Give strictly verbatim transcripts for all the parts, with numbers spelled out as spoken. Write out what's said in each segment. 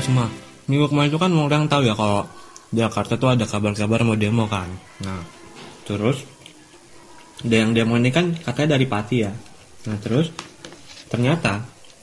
Risma. Minggu kemarin itu kan orang tahu ya kalau Jakarta tuh ada kabar-kabar mau demo kan. Nah, terus ada yang demo ini kan katanya dari Pati ya. Nah, terus ternyata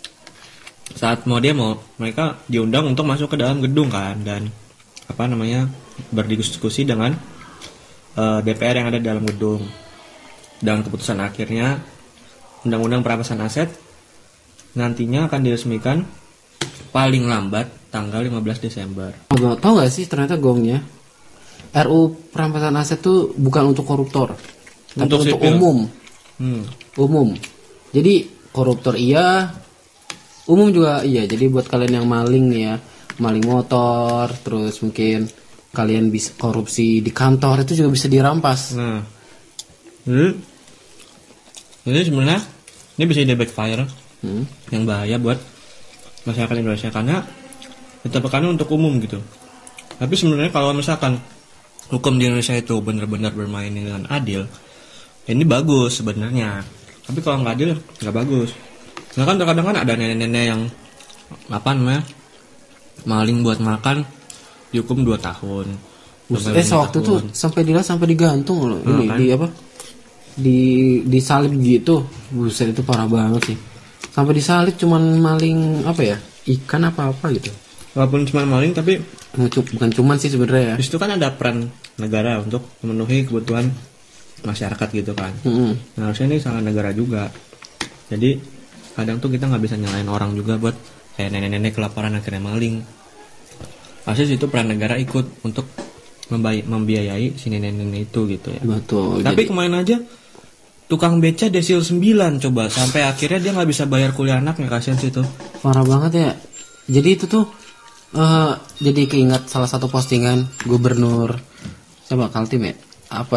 saat mau demo mereka diundang untuk masuk ke dalam gedung kan, dan apa namanya berdiskusi dengan uh, D P R yang ada di dalam gedung. Dan keputusan akhirnya Undang-Undang Perampasan Aset nantinya akan diresmikan paling lambat tanggal lima belas Desember. Tahu tahu nggak sih ternyata gongnya R U Perampasan Aset tuh bukan untuk koruptor, tapi Untuk untuk sipil. umum. Hmm. Umum. Jadi koruptor iya, umum juga iya. Jadi buat kalian yang maling nih ya, maling motor, terus mungkin kalian bisa korupsi di kantor itu juga bisa dirampas. Nah, jadi, jadi sebenarnya ini bisa jadi backfire Hmm. yang bahaya buat masyarakat Indonesia karena ditekankan untuk umum gitu. Tapi sebenarnya kalau misalkan hukum di Indonesia itu benar-benar bermain dengan adil, ini bagus sebenarnya. Tapi kalau nggak adil, nggak bagus. Nah kan terkadang kan ada nenek-nenek yang apa namanya maling buat makan dihukum dua tahun. Buset, eh sewaktu tuh sampai dilas sampai digantung loh. Nah, Ini kan? di apa? Di disalib gitu. Buset itu parah banget sih. Sampai disalib cuman maling apa ya? Ikan apa apa gitu. Walaupun cuma maling tapi Bukan cuman sih sebenarnya ya. di situ kan ada peran negara untuk memenuhi kebutuhan masyarakat gitu kan. Mm-mm. Nah, harusnya ini salah negara juga. Jadi kadang tuh kita nggak bisa nyalain orang juga buat kayak nenek-nenek kelaparan akhirnya maling. Harusnya itu peran negara ikut untuk membayai, membiayai si nenek-nenek itu gitu ya. Betul. Tapi jadi- kemarin aja tukang beca desil sembilan coba sampai akhirnya dia nggak bisa bayar kuliah anaknya, kasihan sih itu. parah banget ya. Jadi itu tuh eh jadi keingat salah satu postingan gubernur siapa Kaltim ya? Apa